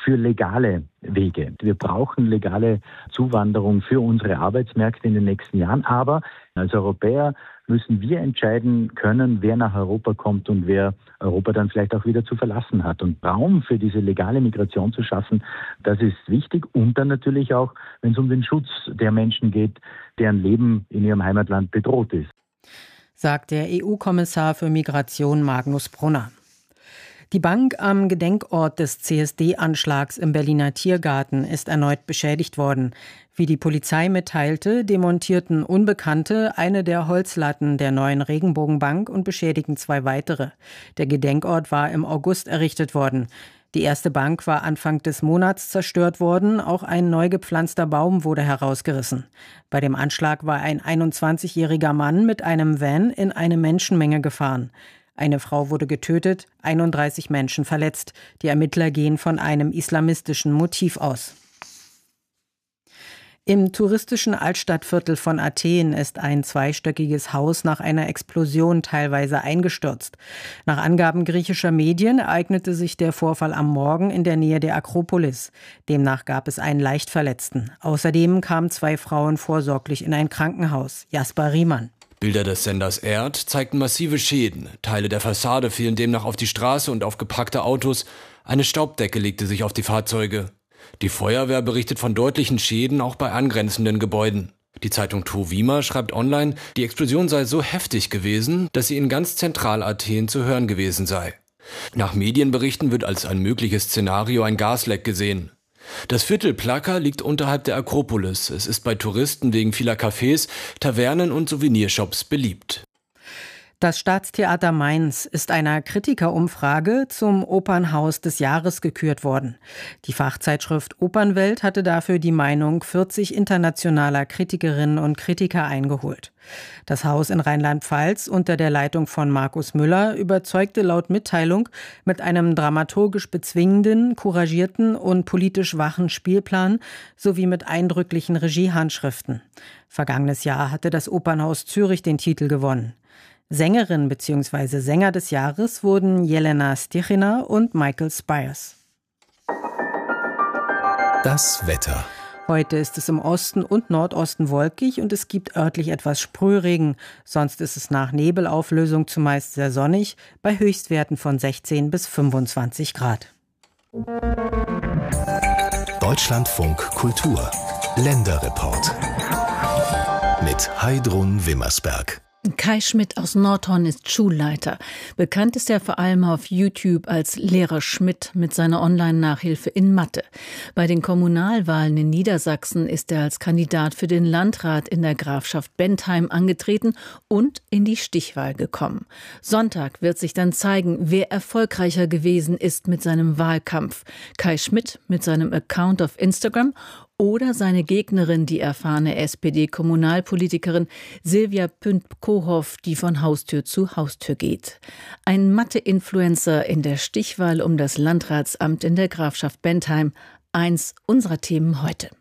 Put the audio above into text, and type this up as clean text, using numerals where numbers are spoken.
für legale Wege. Wir brauchen legale Zuwanderung für unsere Arbeitsmärkte in den nächsten Jahren. Aber als Europäer müssen wir entscheiden können, wer nach Europa kommt und wer Europa dann vielleicht auch wieder zu verlassen hat. Und Raum für diese legale Migration zu schaffen, das ist wichtig. Und dann natürlich auch, wenn es um den Schutz der Menschen geht, deren Leben in ihrem Heimatland bedroht ist. Sagt der EU-Kommissar für Migration Magnus Brunner. Die Bank am Gedenkort des CSD-Anschlags im Berliner Tiergarten ist erneut beschädigt worden. Wie die Polizei mitteilte, demontierten Unbekannte eine der Holzlatten der neuen Regenbogenbank und beschädigten 2 weitere. Der Gedenkort war im August errichtet worden. Die erste Bank war Anfang des Monats zerstört worden, auch ein neu gepflanzter Baum wurde herausgerissen. Bei dem Anschlag war ein 21-jähriger Mann mit einem Van in eine Menschenmenge gefahren. Eine Frau wurde getötet, 31 Menschen verletzt. Die Ermittler gehen von einem islamistischen Motiv aus. Im touristischen Altstadtviertel von Athen ist ein zweistöckiges Haus nach einer Explosion teilweise eingestürzt. Nach Angaben griechischer Medien ereignete sich der Vorfall am Morgen in der Nähe der Akropolis. Demnach gab es einen Leichtverletzten. Außerdem kamen 2 Frauen vorsorglich in ein Krankenhaus. Jasper Riemann. Bilder des Senders ERD zeigten massive Schäden. Teile der Fassade fielen demnach auf die Straße und auf gepackte Autos. Eine Staubdecke legte sich auf die Fahrzeuge. Die Feuerwehr berichtet von deutlichen Schäden auch bei angrenzenden Gebäuden. Die Zeitung Trovima schreibt online, die Explosion sei so heftig gewesen, dass sie in ganz Zentral-Athen zu hören gewesen sei. Nach Medienberichten wird als ein mögliches Szenario ein Gasleck gesehen. Das Viertel Plaka liegt unterhalb der Akropolis. Es ist bei Touristen wegen vieler Cafés, Tavernen und Souvenirshops beliebt. Das Staatstheater Mainz ist einer Kritikerumfrage zum Opernhaus des Jahres gekürt worden. Die Fachzeitschrift Opernwelt hatte dafür die Meinung 40 internationaler Kritikerinnen und Kritiker eingeholt. Das Haus in Rheinland-Pfalz unter der Leitung von Markus Müller überzeugte laut Mitteilung mit einem dramaturgisch bezwingenden, couragierten und politisch wachen Spielplan sowie mit eindrücklichen Regiehandschriften. Vergangenes Jahr hatte das Opernhaus Zürich den Titel gewonnen. Sängerin bzw. Sänger des Jahres wurden Jelena Stichina und Michael Spires. Das Wetter. Heute ist es im Osten und Nordosten wolkig und es gibt örtlich etwas Sprühregen. Sonst ist es nach Nebelauflösung zumeist sehr sonnig, bei Höchstwerten von 16 bis 25 Grad. Deutschlandfunk Kultur. Länderreport. Mit Heidrun Wimmersberg. Kai Schmidt aus Nordhorn ist Schulleiter. Bekannt ist er vor allem auf YouTube als Lehrer Schmidt mit seiner Online-Nachhilfe in Mathe. Bei den Kommunalwahlen in Niedersachsen ist er als Kandidat für den Landrat in der Grafschaft Bentheim angetreten und in die Stichwahl gekommen. Sonntag wird sich dann zeigen, wer erfolgreicher gewesen ist mit seinem Wahlkampf. Kai Schmidt mit seinem Account auf Instagram oder seine Gegnerin, die erfahrene SPD-Kommunalpolitikerin Silvia Pünd-Kohoff, die von Haustür zu Haustür geht. Ein Mathe-Influencer in der Stichwahl um das Landratsamt in der Grafschaft Bentheim. Eins unserer Themen heute.